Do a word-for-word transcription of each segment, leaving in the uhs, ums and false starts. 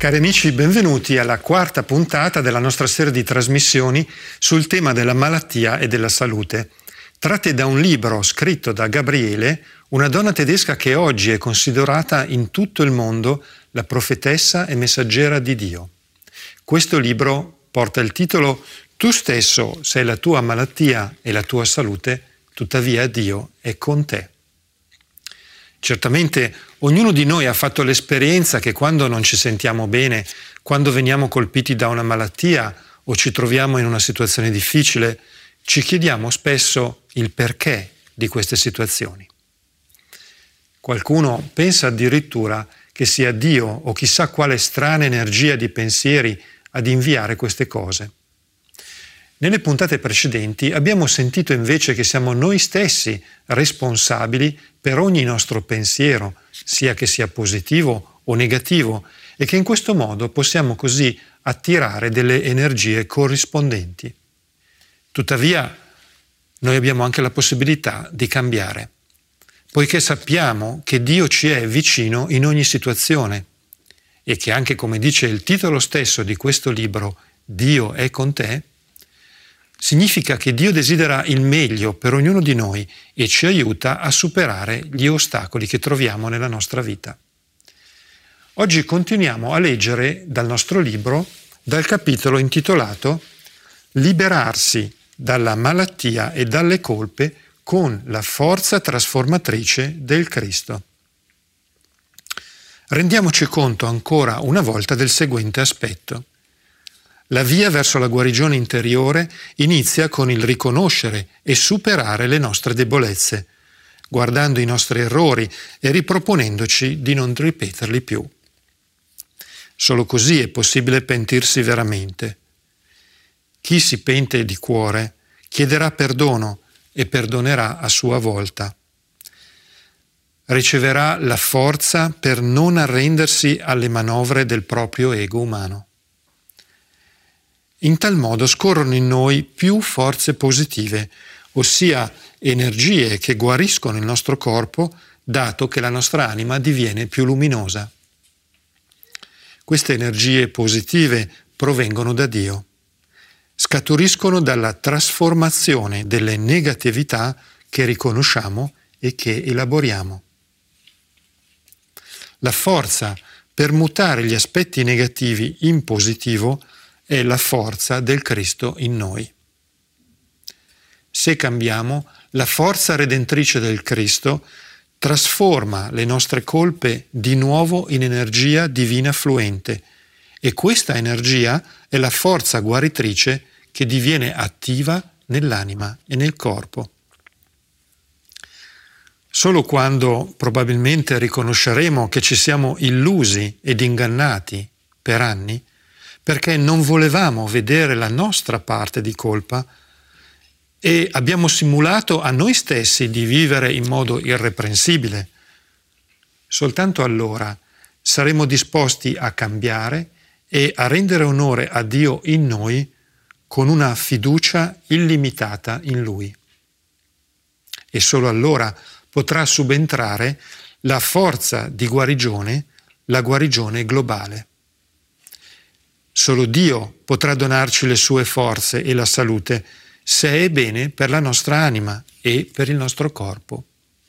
Cari amici, benvenuti alla quarta puntata della nostra serie di trasmissioni sul tema della malattia e della salute, tratte da un libro scritto da Gabriele, una donna tedesca che oggi è considerata in tutto il mondo la profetessa e messaggera di Dio. Questo libro porta il titolo «Tu stesso sei la tua malattia e la tua salute, tuttavia Dio è con te». Certamente ognuno di noi ha fatto l'esperienza che quando non ci sentiamo bene, quando veniamo colpiti da una malattia o ci troviamo in una situazione difficile, ci chiediamo spesso il perché di queste situazioni. Qualcuno pensa addirittura che sia Dio o chissà quale strana energia di pensieri ad inviare queste cose. Nelle puntate precedenti abbiamo sentito invece che siamo noi stessi responsabili per ogni nostro pensiero, sia che sia positivo o negativo, e che in questo modo possiamo così attirare delle energie corrispondenti. Tuttavia, noi abbiamo anche la possibilità di cambiare, poiché sappiamo che Dio ci è vicino in ogni situazione e che anche, come dice il titolo stesso di questo libro, Dio è con te, significa che Dio desidera il meglio per ognuno di noi e ci aiuta a superare gli ostacoli che troviamo nella nostra vita. Oggi continuiamo a leggere dal nostro libro, dal capitolo intitolato Liberarsi dalla malattia e dalle colpe con la forza trasformatrice del Cristo. Rendiamoci conto ancora una volta del seguente aspetto. La via verso la guarigione interiore inizia con il riconoscere e superare le nostre debolezze, guardando i nostri errori e riproponendoci di non ripeterli più. Solo così è possibile pentirsi veramente. Chi si pente di cuore chiederà perdono e perdonerà a sua volta. Riceverà la forza per non arrendersi alle manovre del proprio ego umano. In tal modo scorrono in noi più forze positive, ossia energie che guariscono il nostro corpo, dato che la nostra anima diviene più luminosa. Queste energie positive provengono da Dio. Scaturiscono dalla trasformazione delle negatività che riconosciamo e che elaboriamo. La forza per mutare gli aspetti negativi in positivo è la forza del Cristo in noi. Se cambiamo, la forza redentrice del Cristo trasforma le nostre colpe di nuovo in energia divina fluente e questa energia è la forza guaritrice che diviene attiva nell'anima e nel corpo. Solo quando probabilmente riconosceremo che ci siamo illusi ed ingannati per anni, perché non volevamo vedere la nostra parte di colpa e abbiamo simulato a noi stessi di vivere in modo irreprensibile. Soltanto allora saremo disposti a cambiare e a rendere onore a Dio in noi con una fiducia illimitata in Lui. E solo allora potrà subentrare la forza di guarigione, la guarigione globale. Solo Dio potrà donarci le sue forze e la salute se è bene per la nostra anima e per il nostro corpo.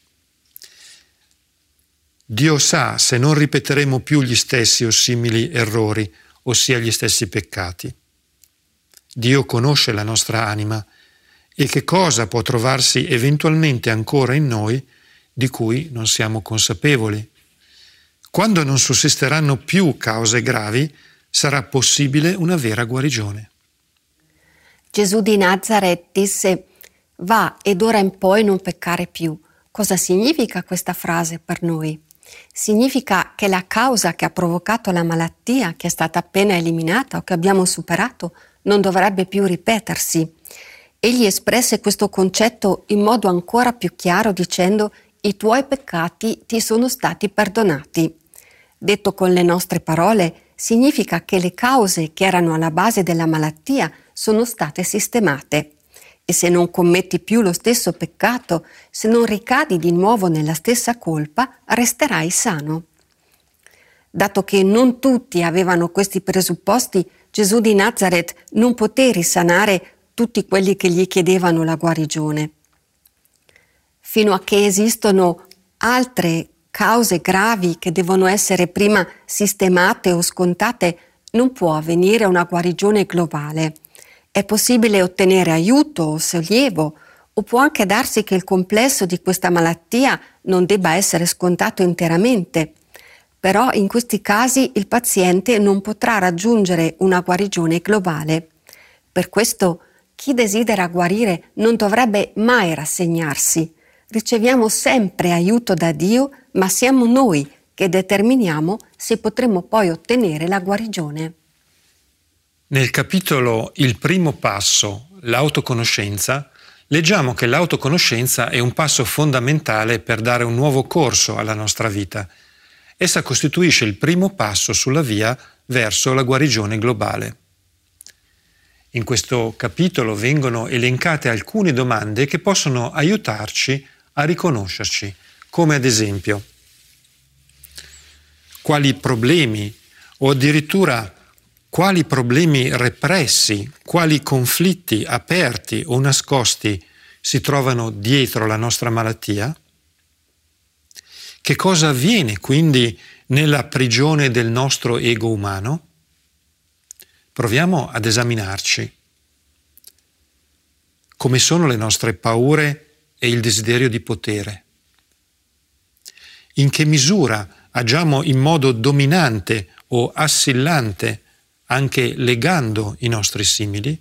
Dio sa se non ripeteremo più gli stessi o simili errori, ossia gli stessi peccati. Dio conosce la nostra anima e che cosa può trovarsi eventualmente ancora in noi di cui non siamo consapevoli. Quando non sussisteranno più cause gravi, sarà possibile una vera guarigione. Gesù di Nazaret disse: «Va e d'ora in poi non peccare più». Cosa significa questa frase per noi? Significa che la causa che ha provocato la malattia, che è stata appena eliminata o che abbiamo superato, non dovrebbe più ripetersi. Egli espresse questo concetto in modo ancora più chiaro dicendo: «I tuoi peccati ti sono stati perdonati». Detto con le nostre parole, significa che le cause che erano alla base della malattia sono state sistemate. E se non commetti più lo stesso peccato, se non ricadi di nuovo nella stessa colpa, resterai sano. Dato che non tutti avevano questi presupposti, Gesù di Nazareth non poté risanare tutti quelli che gli chiedevano la guarigione. Fino a che esistono altre cause gravi che devono essere prima sistemate o scontate, non può avvenire una guarigione globale. È possibile ottenere aiuto o sollievo, o può anche darsi che il complesso di questa malattia non debba essere scontato interamente. Però in questi casi il paziente non potrà raggiungere una guarigione globale. Per questo chi desidera guarire non dovrebbe mai rassegnarsi. Riceviamo sempre aiuto da Dio, ma siamo noi che determiniamo se potremo poi ottenere la guarigione. Nel capitolo Il primo passo, l'autoconoscenza, leggiamo che l'autoconoscenza è un passo fondamentale per dare un nuovo corso alla nostra vita. Essa costituisce il primo passo sulla via verso la guarigione globale. In questo capitolo vengono elencate alcune domande che possono aiutarci a riconoscerci, come ad esempio: quali problemi o addirittura quali problemi repressi, quali conflitti aperti o nascosti si trovano dietro la nostra malattia? Che cosa avviene quindi nella prigione del nostro ego umano? Proviamo ad esaminarci. Come sono le nostre paure e il desiderio di potere? In che misura agiamo in modo dominante o assillante, anche legando i nostri simili?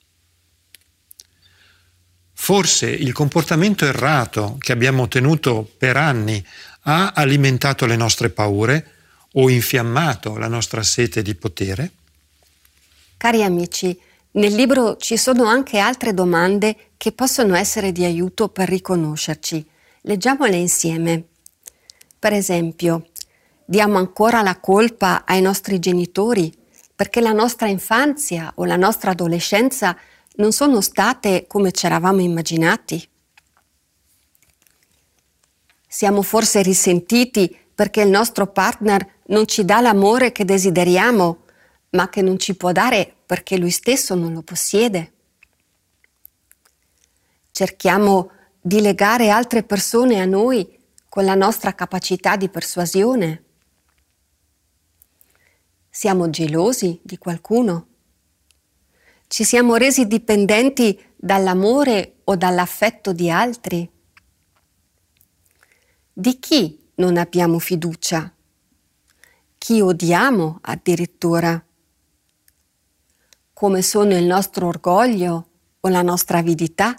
Forse il comportamento errato che abbiamo tenuto per anni ha alimentato le nostre paure o infiammato la nostra sete di potere? Cari amici, nel libro ci sono anche altre domande che possono essere di aiuto per riconoscerci. Leggiamole insieme. Per esempio, diamo ancora la colpa ai nostri genitori perché la nostra infanzia o la nostra adolescenza non sono state come ci eravamo immaginati? Siamo forse risentiti perché il nostro partner non ci dà l'amore che desideriamo, ma che non ci può dare perché lui stesso non lo possiede? Cerchiamo di legare altre persone a noi con la nostra capacità di persuasione? Siamo gelosi di qualcuno? Ci siamo resi dipendenti dall'amore o dall'affetto di altri? Di chi non abbiamo fiducia? Chi odiamo addirittura? Come sono il nostro orgoglio o la nostra avidità?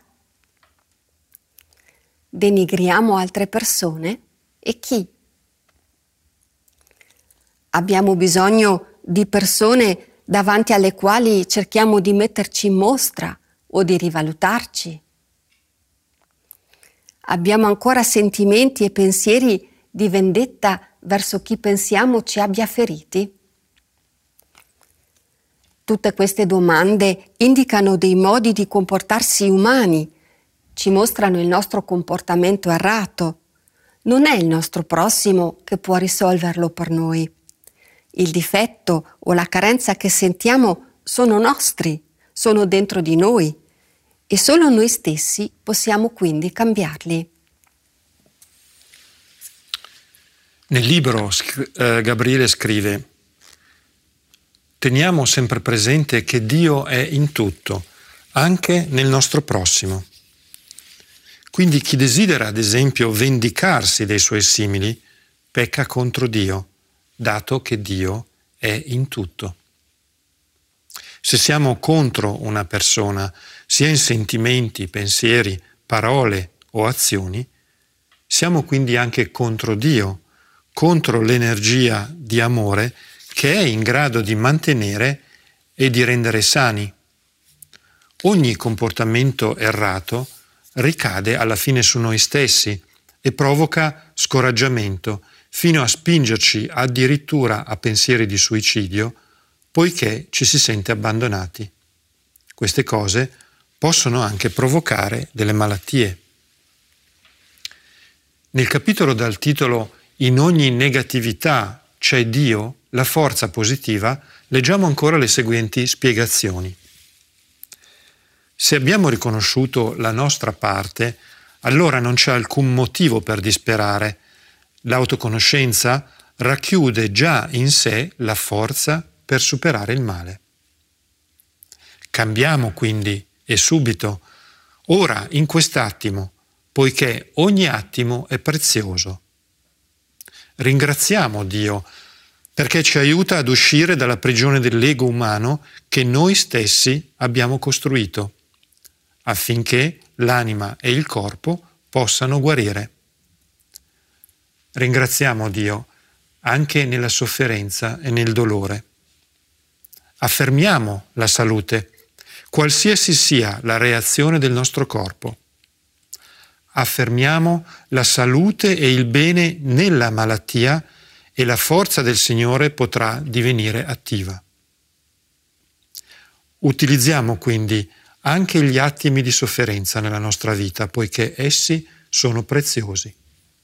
Denigriamo altre persone? E chi? Abbiamo bisogno di persone davanti alle quali cerchiamo di metterci in mostra o di rivalutarci? Abbiamo ancora sentimenti e pensieri di vendetta verso chi pensiamo ci abbia feriti? Tutte queste domande indicano dei modi di comportarsi umani, ci mostrano il nostro comportamento errato. Non è il nostro prossimo che può risolverlo per noi. Il difetto o la carenza che sentiamo sono nostri, sono dentro di noi e solo noi stessi possiamo quindi cambiarli. Nel libro eh, Gabriele scrive: teniamo sempre presente che Dio è in tutto, anche nel nostro prossimo. Quindi chi desidera, ad esempio, vendicarsi dei suoi simili, pecca contro Dio, dato che Dio è in tutto. Se siamo contro una persona, sia in sentimenti, pensieri, parole o azioni, siamo quindi anche contro Dio, contro l'energia di amore che è in grado di mantenere e di rendere sani. Ogni comportamento errato ricade alla fine su noi stessi e provoca scoraggiamento, fino a spingerci addirittura a pensieri di suicidio, poiché ci si sente abbandonati. Queste cose possono anche provocare delle malattie. Nel capitolo dal titolo In ogni negatività c'è Dio, la forza positiva, leggiamo ancora le seguenti spiegazioni. Se abbiamo riconosciuto la nostra parte, allora non c'è alcun motivo per disperare. L'autoconoscenza racchiude già in sé la forza per superare il male. Cambiamo quindi, e subito, ora, in quest'attimo, poiché ogni attimo è prezioso. Ringraziamo Dio perché ci aiuta ad uscire dalla prigione dell'ego umano che noi stessi abbiamo costruito, affinché l'anima e il corpo possano guarire. Ringraziamo Dio anche nella sofferenza e nel dolore. Affermiamo la salute, qualsiasi sia la reazione del nostro corpo. Affermiamo la salute e il bene nella malattia e la forza del Signore potrà divenire attiva. Utilizziamo quindi anche gli attimi di sofferenza nella nostra vita, poiché essi sono preziosi.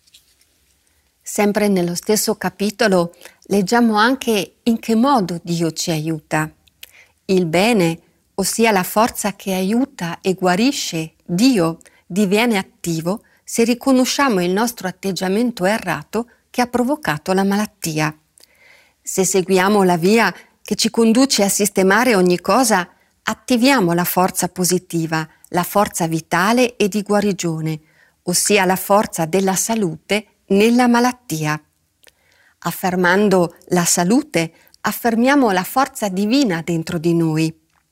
Sempre nello stesso capitolo leggiamo anche in che modo Dio ci aiuta. Il bene, ossia la forza che aiuta e guarisce Dio, diviene attivo se riconosciamo il nostro atteggiamento errato che ha provocato la malattia. Se seguiamo la via che ci conduce a sistemare ogni cosa, attiviamo la forza positiva, la forza vitale e di guarigione, ossia la forza della salute nella malattia. Affermando la salute, affermiamo la forza divina dentro di noi.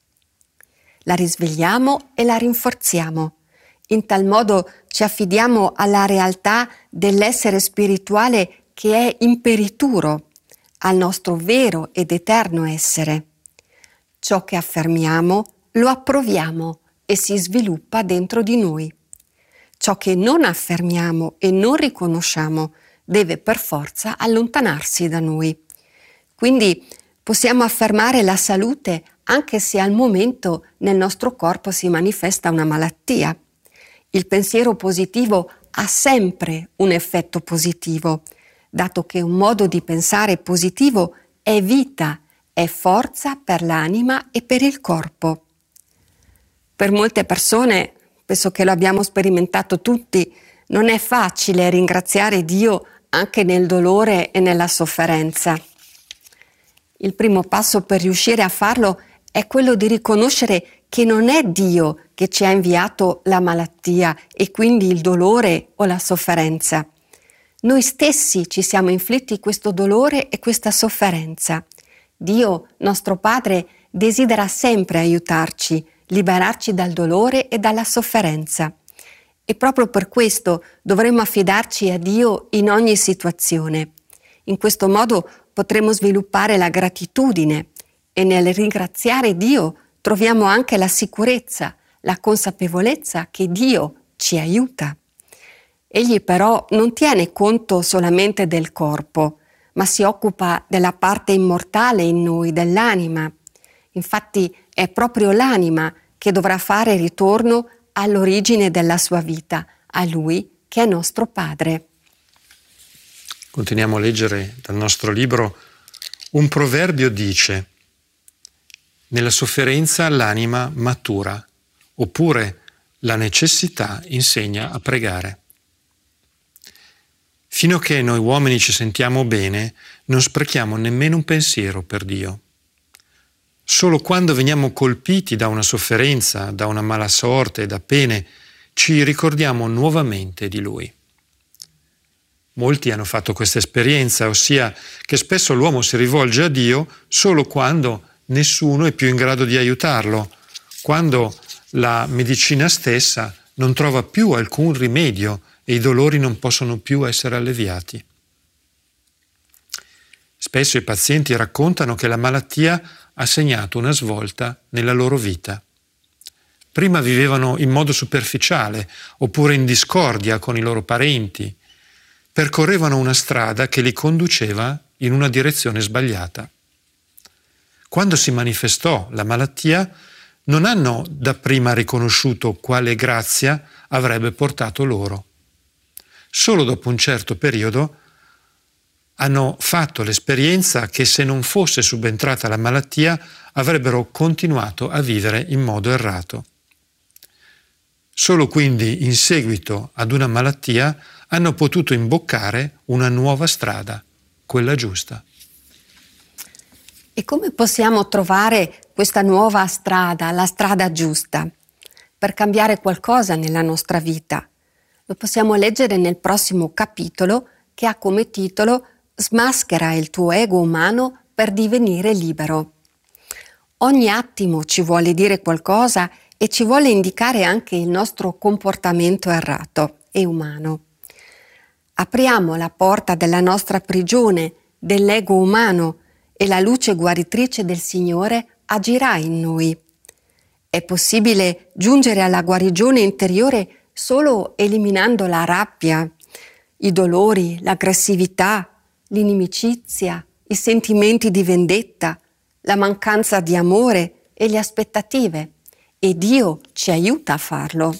La risvegliamo e la rinforziamo. In tal modo ci affidiamo alla realtà dell'essere spirituale che è imperituro, al nostro vero ed eterno essere. Ciò che affermiamo lo approviamo e si sviluppa dentro di noi. Ciò che non affermiamo e non riconosciamo deve per forza allontanarsi da noi. Quindi possiamo affermare la salute anche se al momento nel nostro corpo si manifesta una malattia. Il pensiero positivo ha sempre un effetto positivo, dato che un modo di pensare positivo è vita, è forza per l'anima e per il corpo. Per molte persone, penso che lo abbiamo sperimentato tutti, non è facile ringraziare Dio anche nel dolore e nella sofferenza. Il primo passo per riuscire a farlo è quello di riconoscere che non è Dio che ci ha inviato la malattia e quindi il dolore o la sofferenza. Noi stessi ci siamo inflitti questo dolore e questa sofferenza. Dio, nostro Padre, desidera sempre aiutarci, liberarci dal dolore e dalla sofferenza. E proprio per questo dovremmo affidarci a Dio in ogni situazione. In questo modo potremo sviluppare la gratitudine e nel ringraziare Dio troviamo anche la sicurezza, la consapevolezza che Dio ci aiuta. Egli però non tiene conto solamente del corpo, ma si occupa della parte immortale in noi, dell'anima. Infatti è proprio l'anima che dovrà fare ritorno all'origine della sua vita, a Lui che è nostro Padre. Continuiamo a leggere dal nostro libro. Un proverbio dice: nella sofferenza l'anima matura, oppure la necessità insegna a pregare. Fino a che noi uomini ci sentiamo bene, non sprechiamo nemmeno un pensiero per Dio. Solo quando veniamo colpiti da una sofferenza, da una mala sorte, da pene, ci ricordiamo nuovamente di Lui. Molti hanno fatto questa esperienza, ossia che spesso l'uomo si rivolge a Dio solo quando nessuno è più in grado di aiutarlo, quando la medicina stessa non trova più alcun rimedio e i dolori non possono più essere alleviati. Spesso i pazienti raccontano che la malattia ha segnato una svolta nella loro vita. Prima vivevano in modo superficiale oppure in discordia con i loro parenti, percorrevano una strada che li conduceva in una direzione sbagliata. Quando si manifestò la malattia, non hanno dapprima riconosciuto quale grazia avrebbe portato loro. Solo dopo un certo periodo hanno fatto l'esperienza che se non fosse subentrata la malattia avrebbero continuato a vivere in modo errato. Solo quindi in seguito ad una malattia hanno potuto imboccare una nuova strada, quella giusta. E come possiamo trovare questa nuova strada, la strada giusta, per cambiare qualcosa nella nostra vita? Lo possiamo leggere nel prossimo capitolo che ha come titolo Smaschera il tuo ego umano per divenire libero. Ogni attimo ci vuole dire qualcosa e ci vuole indicare anche il nostro comportamento errato e umano. Apriamo la porta della nostra prigione, dell'ego umano, e la luce guaritrice del Signore agirà in noi. È possibile giungere alla guarigione interiore solo eliminando la rabbia, i dolori, l'aggressività, l'inimicizia, i sentimenti di vendetta, la mancanza di amore e le aspettative, e Dio ci aiuta a farlo.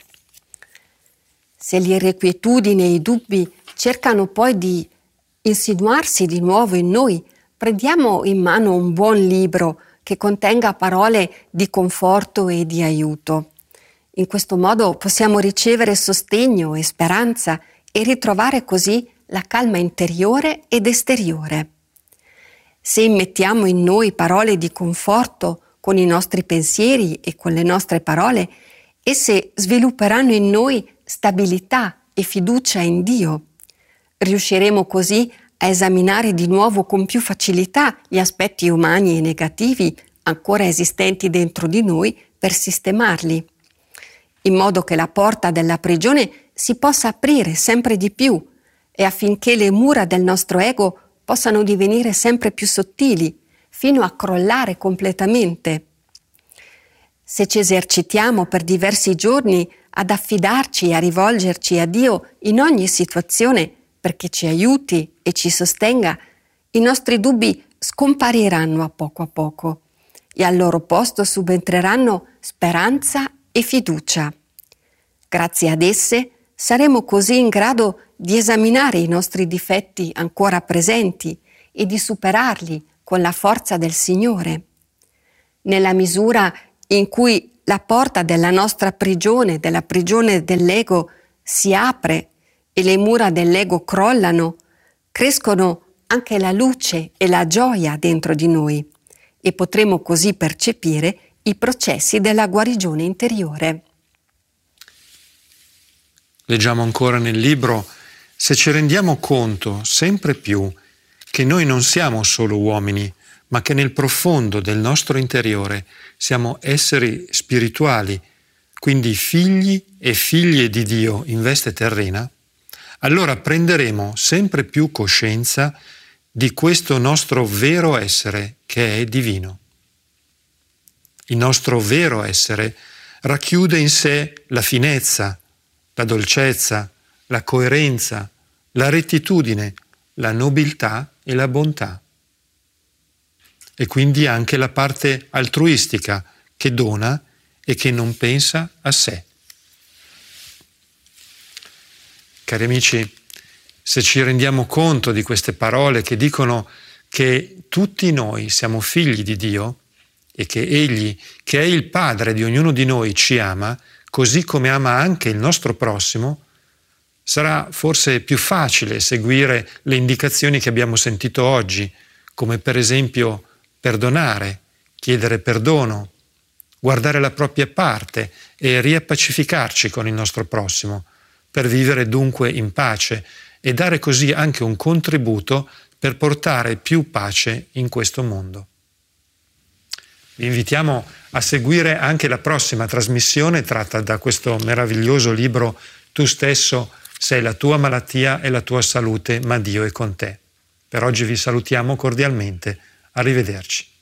Se l'irrequietudine e i dubbi cercano poi di insinuarsi di nuovo in noi, prendiamo in mano un buon libro che contenga parole di conforto e di aiuto. In questo modo possiamo ricevere sostegno e speranza e ritrovare così la calma interiore ed esteriore. Se immettiamo in noi parole di conforto con i nostri pensieri e con le nostre parole, esse svilupperanno in noi stabilità e fiducia in Dio. Riusciremo così a esaminare di nuovo con più facilità gli aspetti umani e negativi ancora esistenti dentro di noi per sistemarli, in modo che la porta della prigione si possa aprire sempre di più e affinché le mura del nostro ego possano divenire sempre più sottili, fino a crollare completamente. Se ci esercitiamo per diversi giorni ad affidarci e a rivolgerci a Dio in ogni situazione perché ci aiuti e ci sostenga, i nostri dubbi scompariranno a poco a poco e al loro posto subentreranno speranza e fiducia. Grazie ad esse saremo così in grado di esaminare i nostri difetti ancora presenti e di superarli con la forza del Signore. Nella misura in cui la porta della nostra prigione, della prigione dell'ego, si apre e le mura dell'ego crollano, crescono anche la luce e la gioia dentro di noi e potremo così percepire i processi della guarigione interiore. Leggiamo ancora nel libro: se ci rendiamo conto sempre più che noi non siamo solo uomini, ma che nel profondo del nostro interiore siamo esseri spirituali, quindi figli e figlie di Dio in veste terrena, allora prenderemo sempre più coscienza di questo nostro vero essere che è divino. Il nostro vero essere racchiude in sé la finezza, la dolcezza, la coerenza, la rettitudine, la nobiltà e la bontà. E quindi anche la parte altruistica che dona e che non pensa a sé. Cari amici, se ci rendiamo conto di queste parole che dicono che tutti noi siamo figli di Dio e che Egli, che è il Padre di ognuno di noi, ci ama, così come ama anche il nostro prossimo, sarà forse più facile seguire le indicazioni che abbiamo sentito oggi, come per esempio perdonare, chiedere perdono, guardare la propria parte e riappacificarci con il nostro prossimo, per vivere dunque in pace e dare così anche un contributo per portare più pace in questo mondo. Vi invitiamo a seguire anche la prossima trasmissione tratta da questo meraviglioso libro Tu stesso sei la tua malattia e la tua salute, ma Dio è con te. Per oggi vi salutiamo cordialmente. Arrivederci.